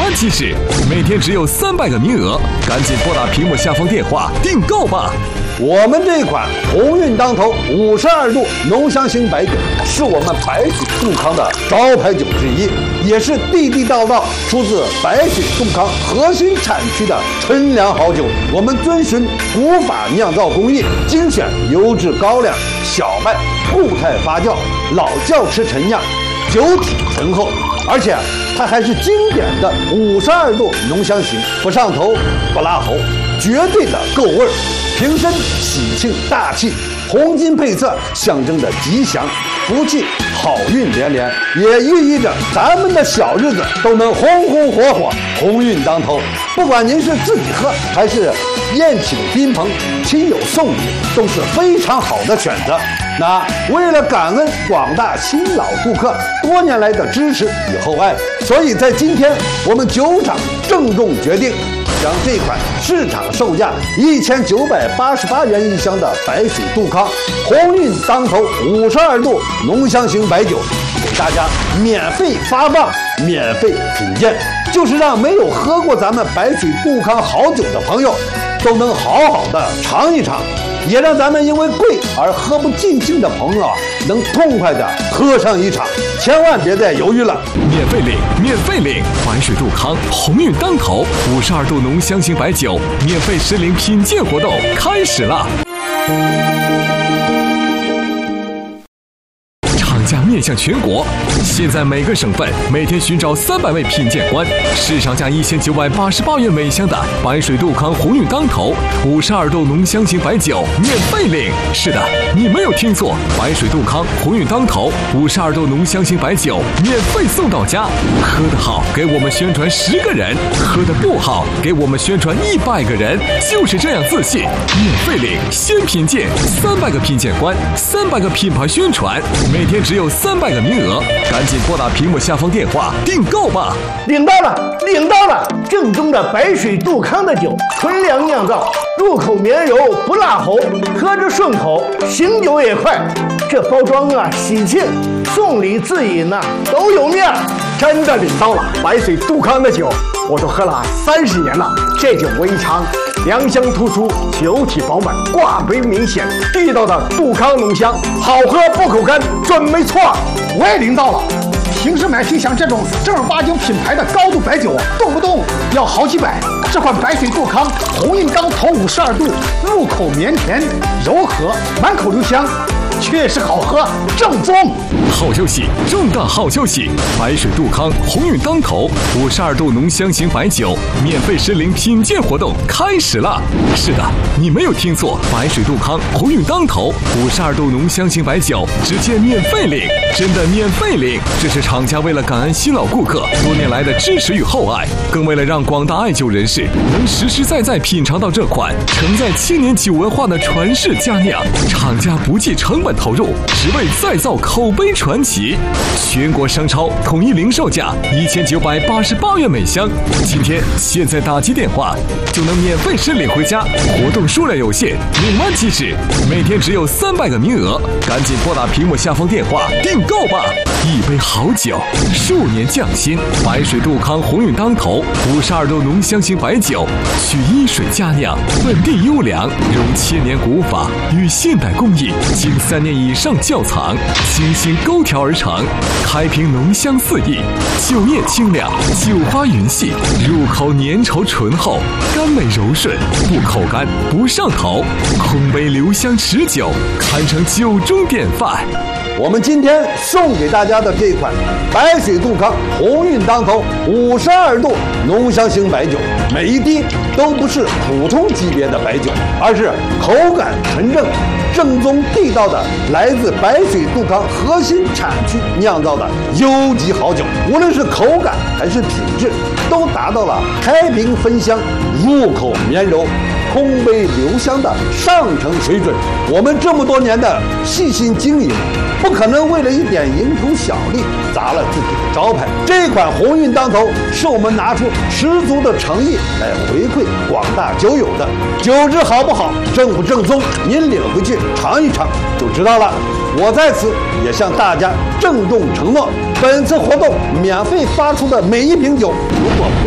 慢提示，每天只有300个名额，赶紧拨打屏幕下方电话订购吧。 我们这款鸿运当头52度浓香型白酒，是我们白水杜康的招牌酒之一，也是地地道道出自白水杜康核心产区的纯粮好酒。我们遵循古法酿造工艺，精选优质高粱、小麦固态发酵，老窖池陈酿，酒体醇厚，而且它还是经典的52度浓香型，不上头不辣喉，绝对的够味儿。瓶身喜庆大气，红金配色象征着吉祥、福气、好运连连，也寓意着咱们的小日子都能红红火火、鸿运当头。不管您是自己喝还是宴请宾朋、亲友送礼，都是非常好的选择。那为了感恩广大新老顾客多年来的支持与厚爱，所以在今天我们酒厂郑重决定，将这款市场售价1988元一箱的白水杜康鸿运当头52度浓香型白酒给大家免费发放、免费品鉴，就是让没有喝过咱们白水杜康好酒的朋友都能好好的尝一尝，也让咱们因为贵而喝不尽兴的朋友能痛快的喝上一场。千万别再犹豫了， 免费领，免费领！白水杜康鸿运当头52度浓香型白酒免费实领品鉴活动开始了。厂家面向全国，现在每个省份每天寻找300位品鉴官，市场价1988元每箱的白水杜康鸿运当头52度浓香型白酒免费领。是的，你没有听错，白水杜康鸿运当头52度浓香型白酒免费送到家。喝得好，给我们宣传10个人；喝得不好，给我们宣传100个人。就是这样自信，免费领，先品鉴，300个品鉴官，300个品牌宣传，每天只有300个名额，赶紧拨打屏幕下方电话订购吧！ 领到了，领到了！正宗的白水杜康的酒，纯粮酿造，入口绵柔不辣喉，喝着顺口，醒酒也快。这包装啊，喜庆，送礼自饮呐，都有面儿。 真的领到了白水杜康的酒，我都喝了30年了。这酒我一尝，良香突出，酒体饱满，挂杯明显，地道的杜康浓香，好喝不口干，准没错。 我也领到了。平时买瓶像这种正儿八经品牌的高度白酒，动不动要好几百。这款白水杜康鸿运当头52度，入口绵甜柔和，满口留香，确实好喝，正宗。 好消息，重大好消息！白水杜康鸿运当头52度浓香型白酒免费实领品鉴活动开始了。是的，你没有听错，白水杜康鸿运当头52度浓香型白酒直接免费领，真的免费领！这是厂家为了感恩新老顾客多年来的支持与厚爱，更为了让广大爱酒人士能实实在在品尝到这款承载千年酒文化的传世佳酿，厂家不计成本投入，只为再造口碑传奇。全国商超统一零售价1988元每箱，今天现在打击电话就能免费申领回家，活动数量有限，领完即止，每天只有300个名额，赶紧拨打屏幕下方电话订购吧！一杯好酒，数年匠心，白水杜康鸿运当头52度浓香型白酒，取一水佳酿，本地优良，融千年古法与现代工艺，经3年以上窖藏，精心勾调而成，开瓶浓香四溢，酒液清亮，酒花匀细，入口粘稠醇厚，甘美柔顺，不口干不上头，空杯留香持久，堪称酒中典范。 我们今天送给大家的这款白水杜康鸿运当头52度浓香型白酒，每一滴都不是普通级别的白酒，而是口感纯正、正宗地道的来自白水杜康核心产区酿造的优级好酒，无论是口感还是品质，都达到了开瓶分香、入口绵柔、空杯留香的上乘水准。我们这么多年的细心经营，不可能为了一点蝇头小利砸了自己的招牌。这款鸿运当头是我们拿出十足的诚意来回馈广大酒友的，酒质好不好，正不正宗，您领回去尝一尝就知道了。我在此也向大家郑重承诺，本次活动免费发出的每一瓶酒，如果不